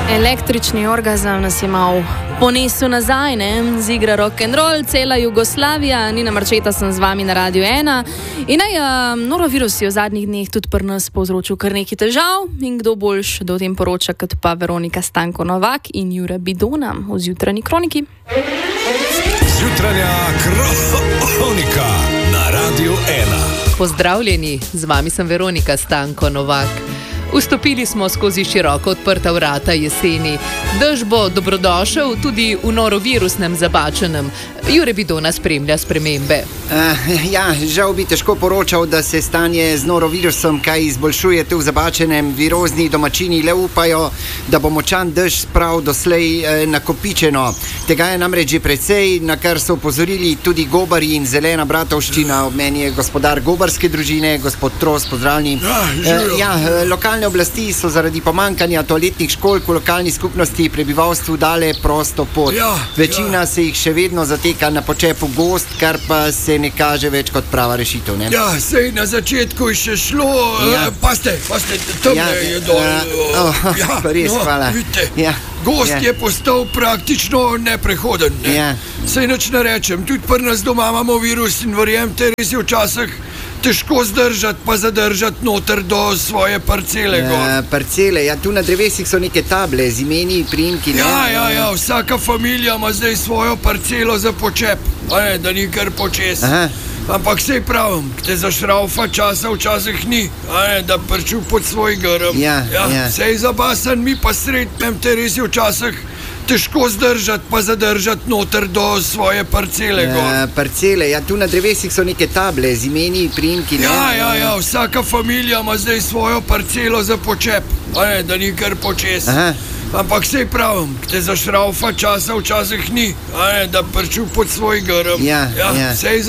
Električni orgazem nas je mal ponesel nazaj, ne? Z igre rock and roll, cela Jugoslavija, Nina Marčeta sem z vami na Radiu 1. In norovirus je v zadnjih dneh tudi pri nas povzročil kar nekaj težav in kdo boljš da o tem poroča kot pa Veronika Stanko Novak in Jure Bidona v Zjutrajni kroniki. Zjutranja kronika na Radiu 1. Pozdravljeni, z vami sem Veronika Stanko Novak. Vstopili smo skozi široko odprta vrata jeseni. Dež bo dobrodošel tudi v norovirusnem Zabačenem. Jure Bidona spremlja spremembe. Žal bi težko poročal, da se stanje z norovirusom kaj izboljšuje tu v Zabačenem. Virozni domačini le upajo, da bo močan dež sprav doslej nakopičeno. Tega je namreč že precej, na kar so opozorili tudi gobarji in zelena bratovščina. Ob meni je gospodar gobarske družine, gospod Tros, pozdravljeni. Lokalne oblasti so zaradi pomankanja toaletnih školjk v lokalni skupnosti prebivalstvu dale prosto pot. Večina se jih še vedno zateka na počepu gozd, kar pa se ne kaže več kot prava rešitev, ne? Sej na začetku je še šlo, paste, temne je dol. Res, hvala. Vidite, gozd je postal praktično neprehoden, ne? Sej nič ne rečem, tudi pri nas doma imamo virus in verjemite, res je včasih težko zdržati pa zadržati noter do svoje parcele. Parcele, tu na drevesih so neke table z imeni, priimki. Vsaka familija ima zdaj svojo parcelo za počep, da ni kar počes. Ampak sej pravim, te zašraufa časa včasih ni, da prču pod svoj grm. Sej zabasan mi pa srednjem, te res je včasih težko zdržati pa zadržati noter do svoje parcele. Parcele, tu na drevesih so neke table z imeni, priimki. Vsaka familija ima zdaj svojo parcelo za počep, da ni kar počes. Ampak sej pravim, te zašraufa časa včasih ni, da prču pod svoj grm. Sej